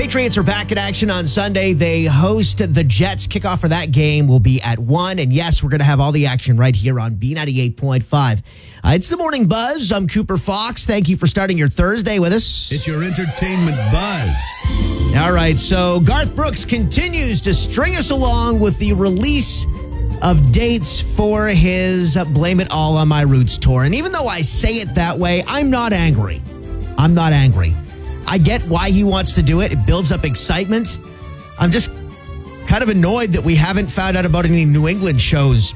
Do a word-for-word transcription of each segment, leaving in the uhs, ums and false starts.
Patriots are back in action on Sunday. They host the Jets. Kickoff for that game will be at one. And yes, we're going to have all the action right here on B ninety-eight point five. Uh, it's the Morning Buzz. I'm Cooper Fox. Thank you for starting your Thursday with us. It's your entertainment buzz. All right, so Garth Brooks continues to string us along with the release of dates for his Blame It All on My Roots tour. And even though I say it that way, I'm not angry. I'm not angry. I get why he wants to do it. It builds up excitement. I'm just kind of annoyed that we haven't found out about any New England shows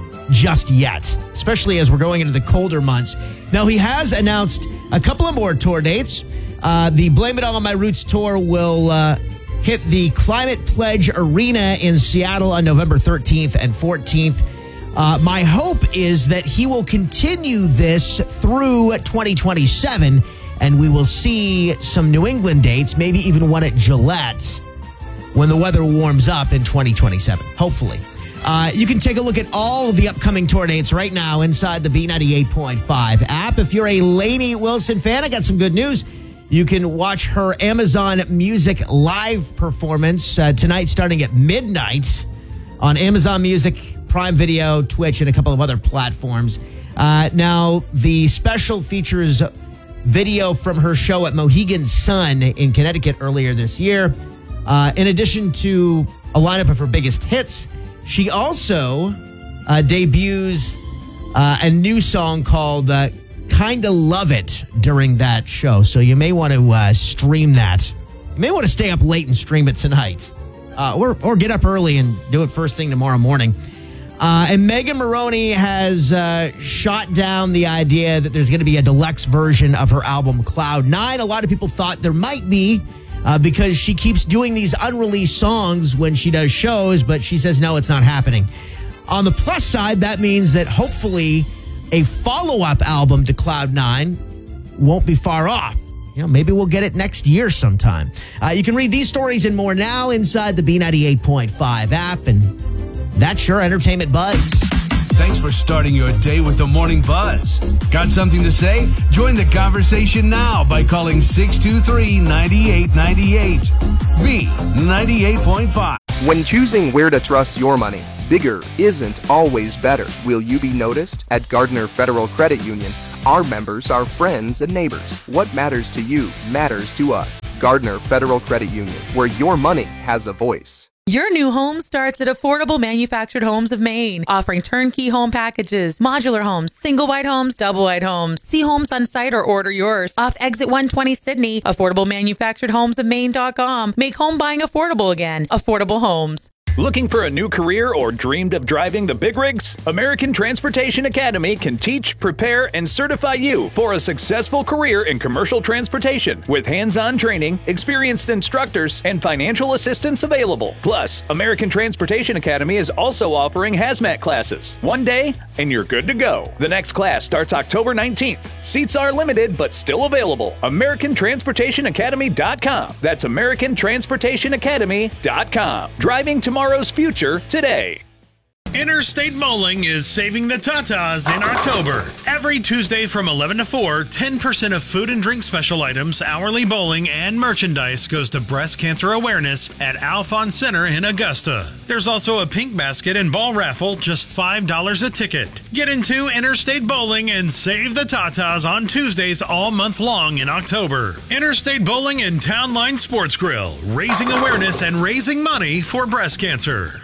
just yet, especially as we're going into the colder months. Now, he has announced a couple of more tour dates. Uh, the Blame It All on My Roots tour will uh, hit the Climate Pledge Arena in Seattle on November thirteenth and fourteenth. Uh, my hope is that he will continue this through twenty twenty-seven, and we will see some New England dates, maybe even one at Gillette, when the weather warms up in twenty twenty-seven, hopefully. Uh, you can take a look at all of the upcoming tour dates right now inside the B ninety-eight point five app. If you're a Lainey Wilson fan, I got some good news. You can watch her Amazon Music live performance uh, tonight starting at midnight on Amazon Music, Prime Video, Twitch, and a couple of other platforms. Uh, now, the special features video from her show at Mohegan Sun in Connecticut earlier this year. Uh, in addition to a lineup of her biggest hits, she also uh, debuts uh, a new song called uh, Kinda Love It during that show. So you may want to uh, stream that. You may want to stay up late and stream it tonight. Uh, or, or get up early and do it first thing tomorrow morning. Uh, and Megan Moroney has uh, shot down the idea that there's going to be a deluxe version of her album Cloud Nine. A lot of people thought there might be uh, because she keeps doing these unreleased songs when she does shows, but she says, no, it's not happening. On the plus side, that means that hopefully a follow-up album to Cloud Nine won't be far off. You know, maybe we'll get it next year sometime. Uh, you can read these stories and more now inside the B ninety-eight point five app, and that's your entertainment buzz. Thanks for starting your day with the Morning Buzz. Got something to say? Join the conversation now by calling six two three, nine eight nine eight. B ninety-eight point five. When choosing where to trust your money, bigger isn't always better. Will you be noticed? At Gardner Federal Credit Union, our members are friends and neighbors. What matters to you matters to us. Gardner Federal Credit Union, where your money has a voice. Your new home starts at Affordable Manufactured Homes of Maine, offering turnkey home packages, modular homes, single wide homes, double wide homes. See homes on site or order yours. Off Exit one twenty Sydney, affordable manufactured homes of maine dot com. Make home buying affordable again. Affordable Homes. Looking for a new career or dreamed of driving the big rigs? American Transportation Academy can teach, prepare, and certify you for a successful career in commercial transportation with hands-on training, experienced instructors, and financial assistance available. Plus, American Transportation Academy is also offering hazmat classes. One day, and you're good to go. The next class starts October nineteenth. Seats are limited, but still available. American Transportation Academy dot com. That's American Transportation Academy dot com. Driving tomorrow. Tomorrow's future today. Interstate Bowling is saving the tatas in October. Every Tuesday from eleven to four, ten percent of food and drink special items, hourly bowling, and merchandise goes to breast cancer awareness at Alphon Center in Augusta. There's also a pink basket and ball raffle, just five dollars a ticket. Get into Interstate Bowling and save the tatas on Tuesdays all month long in October. Interstate Bowling and Town Line Sports Grill, raising awareness and raising money for breast cancer.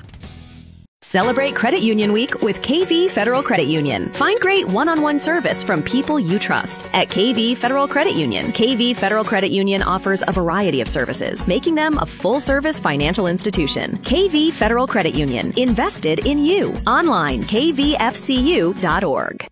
Celebrate Credit Union Week with K V Federal Credit Union. Find great one-on-one service from people you trust. At K V Federal Credit Union, K V Federal Credit Union offers a variety of services, making them a full-service financial institution. K V Federal Credit Union, invested in you. Online, k v f c u dot org.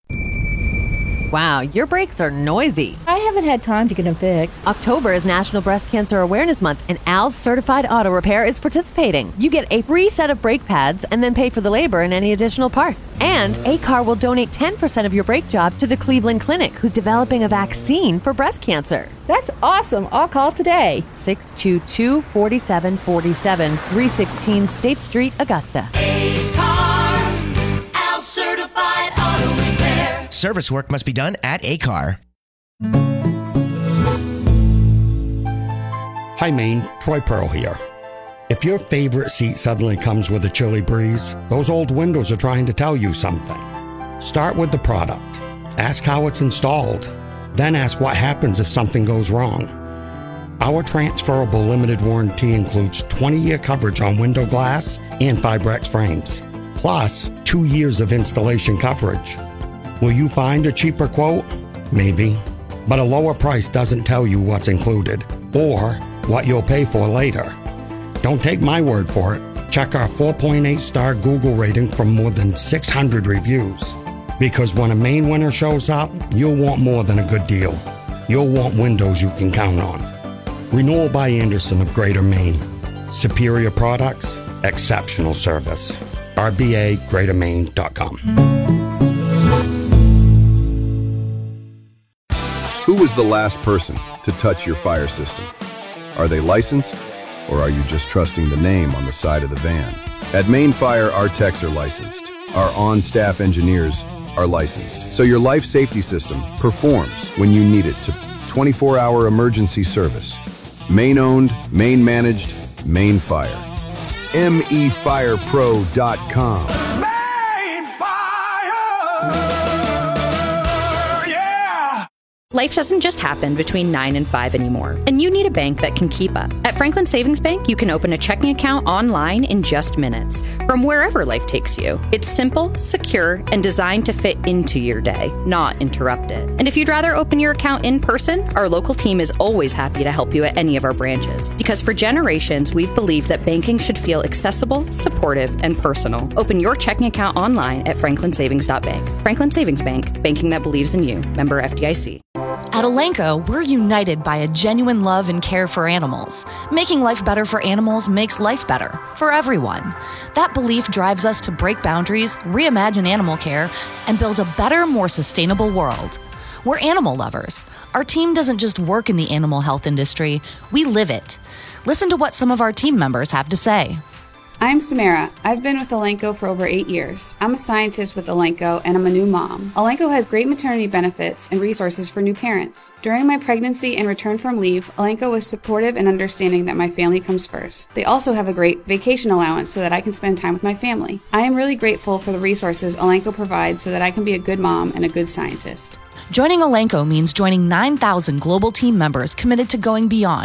Wow, your brakes are noisy. I haven't had time to get them fixed. October is National Breast Cancer Awareness Month, and Al's Certified Auto Repair is participating. You get a free set of brake pads and then pay for the labor and any additional parts. And A C A R will donate ten percent of your brake job to the Cleveland Clinic, who's developing a vaccine for breast cancer. That's awesome. I'll call today. six two two, four seven four seven, three sixteen State Street, Augusta. A C A R, Al Certified Auto Repair. Service work must be done at A C A R. Hi Maine, Troy Pearl here. If your favorite seat suddenly comes with a chilly breeze, those old windows are trying to tell you something. Start with the product. Ask how it's installed. Then ask what happens if something goes wrong. Our transferable limited warranty includes twenty-year coverage on window glass and Fibrex frames, plus two years of installation coverage. Will you find a cheaper quote? Maybe. But a lower price doesn't tell you what's included or what you'll pay for later. Don't take my word for it. Check our four point eight star Google rating from more than six hundred reviews. Because when a Maine winner shows up, you'll want more than a good deal. You'll want windows you can count on. Renewal by Andersen of Greater Maine. Superior products, exceptional service. R B A greater maine dot com. Who was the last person to touch your fire system? Are they licensed, or are you just trusting the name on the side of the van? At Maine Fire, our techs are licensed. Our on-staff engineers are licensed. So your life safety system performs when you need it to twenty-four hour emergency service. Maine-owned, Maine-managed, Maine Fire. M E fire pro dot com. Life doesn't just happen between nine and five anymore, and you need a bank that can keep up. At Franklin Savings Bank, you can open a checking account online in just minutes from wherever life takes you. It's simple, secure, and designed to fit into your day, not interrupt it. And if you'd rather open your account in person, our local team is always happy to help you at any of our branches. Because for generations, we've believed that banking should feel accessible, supportive, and personal. Open your checking account online at franklin savings dot bank. Franklin Savings Bank, banking that believes in you. Member F D I C. At Elanco, we're united by a genuine love and care for animals. Making life better for animals makes life better for everyone. That belief drives us to break boundaries, reimagine animal care, and build a better, more sustainable world. We're animal lovers. Our team doesn't just work in the animal health industry, we live it. Listen to what some of our team members have to say. I'm Samara. I've been with Elanco for over eight years. I'm a scientist with Elanco, and I'm a new mom. Elanco has great maternity benefits and resources for new parents. During my pregnancy and return from leave, Elanco was supportive and understanding that my family comes first. They also have a great vacation allowance so that I can spend time with my family. I am really grateful for the resources Elanco provides so that I can be a good mom and a good scientist. Joining Elanco means joining nine thousand global team members committed to going beyond